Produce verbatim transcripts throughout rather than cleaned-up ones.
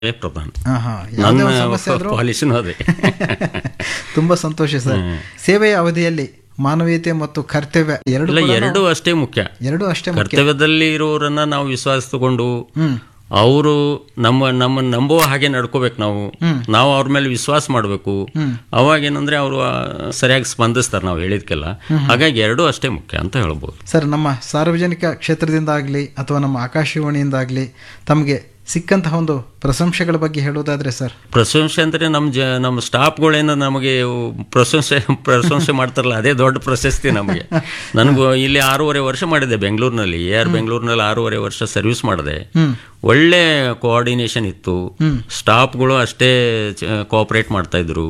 ಪ್ರಧಾನ. ಹಾ ಹಾ ಯಾವುದೇ ಒಂದು ನನ್ನ ಸಮಸ್ಯೆ ಆದ್ರೂ ಪಾಲಿಸಿನೂ ಅದೇ. ತುಂಬಾ ಸಂತೋಷ ಸರ್. ಸೇವೆಯ ಅವಧಿಯಲ್ಲಿ ಮಾನವೀಯತೆ ಮತ್ತು ಕರ್ತವ್ಯ ಎರಡು ಇಲ್ಲ, ಕೂಡ ಎರಡೂ ಅಷ್ಟೇ ಮುಖ್ಯ. ಎರಡು ಅಷ್ಟೇ ಮುಖ್ಯ. ಕರ್ತವ್ಯದಲ್ಲಿ ಇರೋರನ್ನ ನಾವು ವಿಶ್ವಾಸ ತಗೊಂಡು ಹ್ಮ್ ಅವರು ನಮ್ಮ ನಮ್ಮ ನಂಬುವ ಹಾಗೆ ನಡ್ಕೋಬೇಕು. ನಾವು ನಾವು ಅವ್ರ ಮೇಲೆ ವಿಶ್ವಾಸ ಮಾಡಬೇಕು. ಅವಾಗ ಏನಂದ್ರೆ ಅವರು ಸರಿಯಾಗಿ ಸ್ಪಂದಿಸ್ತಾರೆ ನಾವು ಹೇಳಿದ್ಕೆಲ್ಲ. ಹಾಗಾಗಿ ಎರಡೂ ಅಷ್ಟೇ ಮುಖ್ಯ ಅಂತ ಹೇಳ್ಬೋದು. ಸರ್, ನಮ್ಮ ಸಾರ್ವಜನಿಕ ಕ್ಷೇತ್ರದಿಂದ ಆಗಲಿ ಅಥವಾ ನಮ್ಮ ಆಕಾಶವಾಣಿಯಿಂದಾಗಲಿ ತಮಗೆ ಸಿಕ್ಕಂತಹ ಒಂದು ಪ್ರಶಂಸೆಗಳ ಬಗ್ಗೆ ಹೇಳೋದಾದ್ರೆ ಸರ್. ಪ್ರಶಂಸೆ ಅಂದರೆ ನಮ್ಮ ಜ ನಮ್ಮ ಸ್ಟಾಫ್ಗಳೇನು ನಮಗೆ ಪ್ರಶಂಸೆ ಪ್ರಶಂಸೆ ಮಾಡ್ತಾರಲ್ಲ, ಅದೇ ದೊಡ್ಡ ಪ್ರಶಸ್ತಿ ನಮಗೆ. ನನಗೂ ಇಲ್ಲಿ ಆರೂವರೆ ವರ್ಷ ಮಾಡಿದೆ ಬೆಂಗಳೂರಿನಲ್ಲಿ, ಎ ಆರ್ ಬೆಂಗಳೂರಿನಲ್ಲಿ ಆರೂವರೆ ವರ್ಷ ಸರ್ವಿಸ್ ಮಾಡಿದೆ. ಒಳ್ಳೆ ಕೋಆರ್ಡಿನೇಷನ್ ಇತ್ತು. ಸ್ಟಾಫ್ಗಳು ಅಷ್ಟೇ ಕೋಆಪರೇಟ್ ಮಾಡ್ತಾ ಇದ್ರು.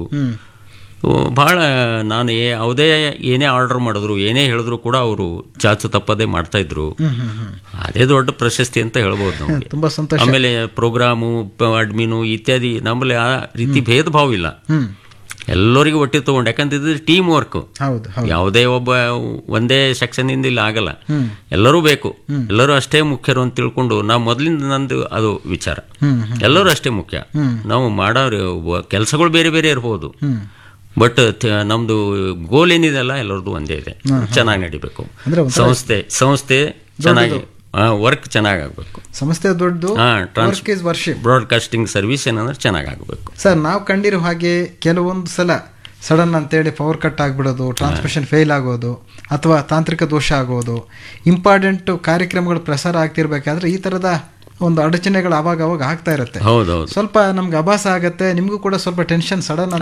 ಭಾಳ ನಾನು ಯಾವುದೇ ಏನೇ ಆರ್ಡರ್ ಮಾಡಿದ್ರು ಏನೇ ಹೇಳಿದ್ರು ಕೂಡ ಅವರು ಚಾಚು ತಪ್ಪದೇ ಮಾಡ್ತಾ ಇದ್ರು. ಅದೇ ದೊಡ್ಡ ಪ್ರಶಸ್ತಿ ಅಂತ ಹೇಳ್ಬೋದು ನಮಗೆ. ತುಂಬಾ ಸಂತೋಷ. ಆಮೇಲೆ ಪ್ರೋಗ್ರಾಮು, ಅಡ್ಮಿನು ಇತ್ಯಾದಿ ನಮ್ಮಲ್ಲಿ ಆ ರೀತಿ ಭೇದ ಭಾವ ಇಲ್ಲ. ಎಲ್ಲರಿಗೂ ಒಟ್ಟಿ ತಗೊಂಡು, ಯಾಕಂತಿದ್ರೆ ಟೀಮ್ ವರ್ಕ್. ಯಾವುದೇ ಒಬ್ಬ ಒಂದೇ ಸೆಕ್ಷನ್ ಇಂದ ಇಲ್ಲಿ ಆಗಲ್ಲ, ಎಲ್ಲರೂ ಬೇಕು, ಎಲ್ಲರೂ ಅಷ್ಟೇ ಮುಖ್ಯರು ಅಂತ ತಿಳ್ಕೊಂಡು ನಾವು ಮೊದಲಿಂದ ನಂದು ಅದು ವಿಚಾರ. ಎಲ್ಲರೂ ಅಷ್ಟೇ ಮುಖ್ಯ. ನಾವು ಮಾಡೋ ಕೆಲಸಗಳು ಬೇರೆ ಬೇರೆ ಇರ್ಬೋದು, ಬಟ್ ನಮ್ದು ಗೋಲ್ ಏನಿದೆಲ್ಲ ಎಲ್ಲರದ್ದು ಒಂದೇ ಇದೆ. ಚೆನ್ನಾಗಿ ನಡಿಬೇಕು ಸಂಸ್ಥೆ ಸಂಸ್ಥೆ ಚೆನ್ನಾಗಿ ವರ್ಕ್ ಚೆನ್ನಾಗಿ ಆಗ್ಬೇಕು. ಸಂಸ್ಥೆ ದೊಡ್ಡದು, ಬ್ರಾಡ್ಕಾಸ್ಟಿಂಗ್ ಸರ್ವಿಸ್ ಏನಂದ್ರೆ ಚೆನ್ನಾಗಿ ಆಗ್ಬೇಕು. ಸರ್, ನಾವು ಕಂಡಿರೋ ಹಾಗೆ ಕೆಲವೊಂದು ಸಲ ಸಡನ್ ಅಂತೇಳಿ ಪವರ್ ಕಟ್ ಆಗಿಬಿಡೋದು, ಟ್ರಾನ್ಸ್ಮಿಷನ್ ಫೇಲ್ ಆಗೋದು ಅಥವಾ ತಾಂತ್ರಿಕ ದೋಷ ಆಗೋದು, ಇಂಪಾರ್ಟೆಂಟ್ ಕಾರ್ಯಕ್ರಮಗಳು ಪ್ರಸಾರ ಆಗ್ತಿರ್ಬೇಕಾದ್ರೆ ಈ ಥರದ ಒಂದು ಅಡಚಣೆಗಳು ಅವಾಗ ಅವಾಗ ಆಗ್ತಾ ಇರುತ್ತೆ. ಸ್ವಲ್ಪ ನಮ್ಗೆ ಅಭಾಸ ಆಗತ್ತೆ, ನಿಮ್ಗೂ ಕೂಡ ಸ್ವಲ್ಪ ಟೆನ್ಷನ್, ಸಡನ್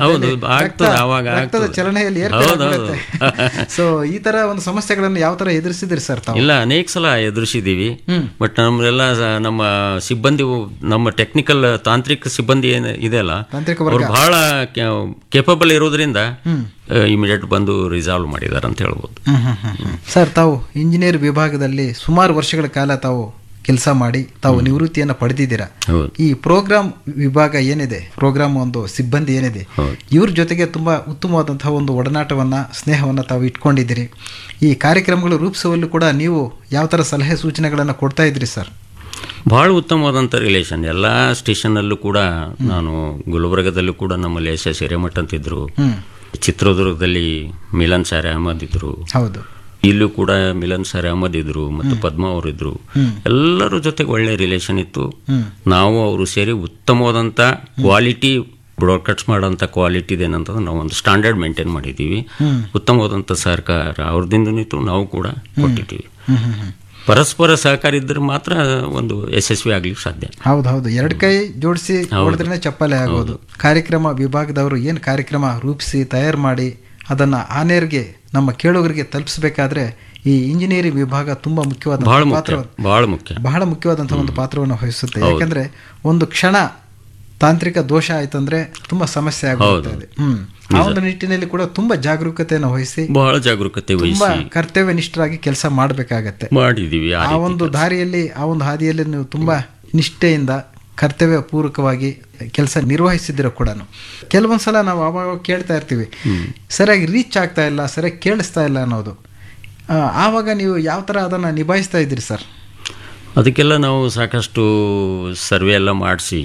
ರಕ್ತದ ಚಲನೆಯಲ್ಲಿ ಏರ್ಪಡುತ್ತೆ. ಸೊ ಈ ತರ ಒಂದು ಸಮಸ್ಯೆಗಳನ್ನು ಯಾವ ತರ ಎದುರಿಸಿದ್ರಿ ಸರ್ ತಾವು? ಇಲ್ಲ, ಅನೇಕ ಸಲ ಎದುರಿಸಿದೀವಿ. ಬಟ್ ನಮ್ಮೆಲ್ಲ ನಮ್ಮ ಸಿಬ್ಬಂದಿ, ನಮ್ಮ ಟೆಕ್ನಿಕಲ್ ತಾಂತ್ರಿಕ ಸಿಬ್ಬಂದಿ ಏನು ಇದೆಯಲ್ಲ, ಅವ್ರು ಬಹಳ ಕೇಪಬಲ್ ಇರೋದ್ರಿಂದ ಇಮಿಡಿಯೇಟ್ ಬಂದು ರಿಸಾಲ್ವ್ ಮಾಡಿದ್ದಾರೆ ಅಂತ ಹೇಳ್ಬೋದು. ಸರ್, ತಾವು ಇಂಜಿನಿಯರ್ ವಿಭಾಗದಲ್ಲಿ ಸುಮಾರು ವರ್ಷಗಳ ಕಾಲ ತಾವು ಕೆಲಸ ಮಾಡಿ ತಾವು ನಿವೃತ್ತಿಯನ್ನು ಪಡೆದಿದ್ದೀರಾ. ಈ ಪ್ರೋಗ್ರಾಮ್ ವಿಭಾಗ ಏನಿದೆ, ಪ್ರೋಗ್ರಾಮ್ ಒಂದು ಸಿಬ್ಬಂದಿ ಏನಿದೆ, ಇವ್ರ ಜೊತೆಗೆ ತುಂಬಾ ಉತ್ತಮವಾದಂತಹ ಒಂದು ಒಡನಾಟವನ್ನ, ಸ್ನೇಹವನ್ನ ತಾವು ಇಟ್ಕೊಂಡಿದ್ದೀರಿ. ಈ ಕಾರ್ಯಕ್ರಮಗಳು ರೂಪಿಸುವಲ್ಲೂ ಕೂಡ ನೀವು ಯಾವ ತರ ಸಲಹೆ ಸೂಚನೆಗಳನ್ನು ಕೊಡ್ತಾ ಇದ್ರಿ ಸರ್? ಬಹಳ ಉತ್ತಮವಾದಂಥ ರಿಲೇಷನ್ ಎಲ್ಲ ಸ್ಟೇಷನ್ನಲ್ಲೂ ಕೂಡ. ನಾನು ಗುಲ್ಬರ್ಗದಲ್ಲೂ ಕೂಡ ನಮ್ಮಲ್ಲಿ ಎಸ್ ಎಸ್ ಹಿರೇಮಠ ಅಂತಿದ್ರು, ಚಿತ್ರದುರ್ಗದಲ್ಲಿ ಮಿಲನ್ ಸಾರೆ ಅಹಮದ್ ಇದ್ರು, ಹೌದು, ಇಲ್ಲೂ ಕೂಡ ಮಿಲನ್ ಸರ್ ಅಹಮದ್ ಇದ್ರು ಮತ್ತು ಪದ್ಮ ಅವರಿದ್ರು. ಎಲ್ಲರ ಜೊತೆಗೆ ಒಳ್ಳೆ ರಿಲೇಷನ್ ಇತ್ತು. ನಾವು ಅವರು ಸೇರಿ ಉತ್ತಮವಾದಂಥ ಕ್ವಾಲಿಟಿ ಬ್ರಾಡ್ಕಾಸ್ಟ್ ಮಾಡೋಂಥ ಕ್ವಾಲಿಟಿ ಇದೇನಂತಂದ್ರೆ ನಾವು ಒಂದು ಸ್ಟ್ಯಾಂಡರ್ಡ್ ಮೇಂಟೈನ್ ಮಾಡಿದ್ದೀವಿ. ಉತ್ತಮವಾದಂಥ ಸಹಕಾರ ಅವ್ರದಿಂದನೂ ಇತ್ತು, ನಾವು ಕೂಡ ಕೊಟ್ಟಿದ್ದೀವಿ. ಪರಸ್ಪರ ಸಹಕಾರ ಇದ್ರೆ ಮಾತ್ರ ಒಂದು ಯಶಸ್ವಿ ಆಗ್ಲಿಕ್ಕೆ ಸಾಧ್ಯ. ಹೌದು ಹೌದು, ಎರಡು ಕೈ ಜೋಡಿಸಿ ಹೊಡೆದ್ರೆ ಚಪ್ಪಾಳೆ ಆಗೋದು. ಕಾರ್ಯಕ್ರಮ ವಿಭಾಗದವರು ಏನು ಕಾರ್ಯಕ್ರಮ ರೂಪಿಸಿ ತಯಾರು ಮಾಡಿ ಅದನ್ನ ಆನೇರ್ಗೆ ನಮ್ಮ ಕೇಳುಗರಿಗೆ ತಲುಪಿಸಬೇಕಾದ್ರೆ ಈ ಇಂಜಿನಿಯರಿಂಗ್ ವಿಭಾಗ ತುಂಬಾ ಮುಖ್ಯವಾದ ಪಾತ್ರ, ಬಹಳ ಮುಖ್ಯ ಬಹಳ ಮುಖ್ಯವಾದಂತಹ ಒಂದು ಪಾತ್ರವನ್ನು ವಹಿಸುತ್ತೆ. ಯಾಕಂದ್ರೆ ಒಂದು ಕ್ಷಣ ತಾಂತ್ರಿಕ ದೋಷ ಆಯ್ತಂದ್ರೆ ತುಂಬಾ ಸಮಸ್ಯೆ ಆಗುತ್ತೆ. ಹ್ಮ್ ಆ ಒಂದು ನಿಟ್ಟಿನಲ್ಲಿ ಕೂಡ ತುಂಬಾ ಜಾಗರೂಕತೆಯನ್ನು ವಹಿಸಿ, ಬಹಳ ಜಾಗರೂಕತೆ ತುಂಬಾ ಕರ್ತವ್ಯ ನಿಷ್ಠರಾಗಿ ಕೆಲಸ ಮಾಡಬೇಕಾಗತ್ತೆ. ಮಾಡಿದೀವಿ ಆ ಒಂದು ದಾರಿಯಲ್ಲಿ, ಆ ಒಂದು ಹಾದಿಯಲ್ಲಿ ನೀವು ತುಂಬಾ ನಿಷ್ಠೆಯಿಂದ ಕರ್ತವ್ಯ ಪೂರ್ವಕವಾಗಿ ಕೆಲಸ ನಿರ್ವಹಿಸಿದಿರೋ ಕೂಡ. ಕೆಲವೊಂದ್ಸಲ ನಾವು ಆವಾಗ ಕೇಳ್ತಾ ಇರ್ತೀವಿ, ಸರಿಯಾಗಿ ರೀಚ್ ಆಗ್ತಾ ಇಲ್ಲ, ಸರಿಯಾಗಿ ಕೇಳಿಸ್ತಾ ಇಲ್ಲ ಅನ್ನೋದು. ಆವಾಗ ನೀವು ಯಾವ ಥರ ಅದನ್ನು ನಿಭಾಯಿಸ್ತಾ ಇದ್ದೀರಿ ಸರ್? ಅದಕ್ಕೆಲ್ಲ ನಾವು ಸಾಕಷ್ಟು ಸರ್ವೆ ಎಲ್ಲ ಮಾಡಿಸಿ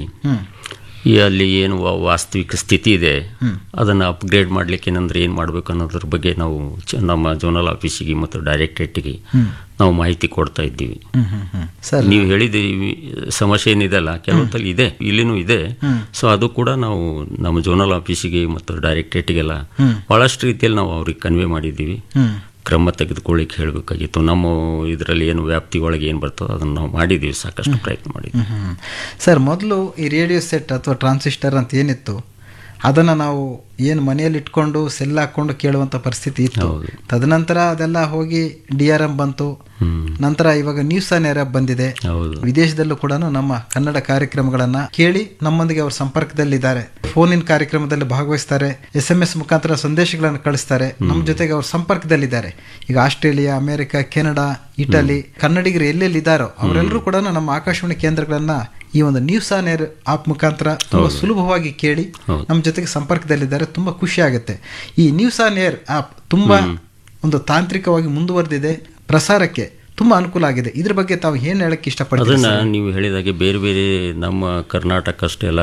ಈ ಅಲ್ಲಿ ಏನು ವಾಸ್ತವಿಕ ಸ್ಥಿತಿ ಇದೆ ಅದನ್ನು ಅಪ್ಗ್ರೇಡ್ ಮಾಡಲಿಕ್ಕೆ ಏನಂದ್ರೆ ಏನು ಮಾಡಬೇಕು ಅನ್ನೋದ್ರ ಬಗ್ಗೆ ನಾವು ನಮ್ಮ ಜೋನಲ್ ಆಫೀಸಿಗೆ ಮತ್ತು ಡೈರೆಕ್ಟರೇಟ್ಗೆ ನಾವು ಮಾಹಿತಿ ಕೊಡ್ತಾ ಇದ್ದೀವಿ. ಸರ್, ನೀವು ಹೇಳಿದ್ದೀವಿ ಸಮಸ್ಯೆ ಏನಿದೆಲ್ಲ ಕೆಲವೊಂದಲ್ಲಿ ಇದೆ, ಇಲ್ಲಿನೂ ಇದೆ. ಸೊ ಅದು ಕೂಡ ನಾವು ನಮ್ಮ ಜೋನಲ್ ಆಫೀಸಿಗೆ ಮತ್ತು ಡೈರೆಕ್ಟರೇಟ್ಗೆಲ್ಲ ಬಹಳಷ್ಟು ರೀತಿಯಲ್ಲಿ ನಾವು ಅವ್ರಿಗೆ ಕನ್ವೆ ಮಾಡಿದ್ದೀವಿ. ಕ್ರಮ ತೆಗೆದುಕೊಳ್ಳಿಕ್ಕೆ ಹೇಳಬೇಕಾಗಿತ್ತು. ನಮ್ಮ ಇದರಲ್ಲಿ ಏನು ವ್ಯಾಪ್ತಿ ಒಳಗೆ ಏನು ಬರ್ತದೋ ಅದನ್ನು ನಾವು ಮಾಡಿದ್ದೀವಿ, ಸಾಕಷ್ಟು ಪ್ರಯತ್ನ ಮಾಡಿದ್ದೀವಿ. ಸರ್, ಮೊದಲು ಈ ರೇಡಿಯೋ ಸೆಟ್ ಅಥವಾ ಟ್ರಾನ್ಸಿಸ್ಟರ್ ಅಂತ ಏನಿತ್ತು ಅದನ್ನು ನಾವು ಏನು ಮನೆಯಲ್ಲಿ ಇಟ್ಕೊಂಡು ಸೆಲ್ ಹಾಕ್ಕೊಂಡು ಕೇಳುವಂಥ ಪರಿಸ್ಥಿತಿ ಇತ್ತು. ತದನಂತರ ಅದೆಲ್ಲ ಹೋಗಿ ಡಿ ಆರ್ ಎಂ ಬಂತು. ನಂತರ ಇವಾಗ ನ್ಯೂಸ್ ಆನ್ ಏರ್ ಬಂದಿದೆ. ವಿದೇಶದಲ್ಲೂ ಕೂಡ ನಮ್ಮ ಕನ್ನಡ ಕಾರ್ಯಕ್ರಮಗಳನ್ನ ಕೇಳಿ ನಮ್ಮೊಂದಿಗೆ ಅವರು ಸಂಪರ್ಕದಲ್ಲಿದ್ದಾರೆ. ಫೋನ್ ಇನ್ ಕಾರ್ಯಕ್ರಮದಲ್ಲಿ ಭಾಗವಹಿಸ್ತಾರೆ, ಎಸ್ ಎಂ ಎಸ್ ಮುಖಾಂತರ ಸಂದೇಶಗಳನ್ನು ಕಳಿಸ್ತಾರೆ, ನಮ್ಮ ಜೊತೆಗೆ ಅವರು ಸಂಪರ್ಕದಲ್ಲಿದ್ದಾರೆ. ಈಗ ಆಸ್ಟ್ರೇಲಿಯಾ, ಅಮೆರಿಕ, ಕೆನಡಾ, ಇಟಲಿ ಕನ್ನಡಿಗರು ಎಲ್ಲೆಲ್ಲಿ ಇದ್ದಾರೋ ಅವರೆಲ್ಲರೂ ಕೂಡ ನಮ್ಮ ಆಕಾಶವಾಣಿ ಕೇಂದ್ರಗಳನ್ನ ಈ ಒಂದು ನ್ಯೂಸ್ ಆನ್ ಏರ್ ಆಪ್ ಮುಖಾಂತರ ತುಂಬಾ ಸುಲಭವಾಗಿ ಕೇಳಿ ನಮ್ಮ ಜೊತೆಗೆ ಸಂಪರ್ಕದಲ್ಲಿದ್ದಾರೆ. ತುಂಬಾ ಖುಷಿ ಆಗುತ್ತೆ. ಈ ನ್ಯೂಸ್ ಆನ್ ಏರ್ ಆಪ್ ತುಂಬಾ ಒಂದು ತಾಂತ್ರಿಕವಾಗಿ ಮುಂದುವರೆದಿದೆ, ಪ್ರಸಾರಕ್ಕೆ ತುಂಬ ಅನುಕೂಲ ಆಗಿದೆ. ಇದ್ರ ಬಗ್ಗೆ ತಾವು ಏನು ಹೇಳಕ್ಕೆ ಇಷ್ಟಪಡ್ತೀರಿ? ಅದನ್ನು ನೀವು ಹೇಳಿದಾಗೆ ಬೇರೆ ಬೇರೆ ನಮ್ಮ ಕರ್ನಾಟಕ ಅಷ್ಟೇ ಅಲ್ಲ,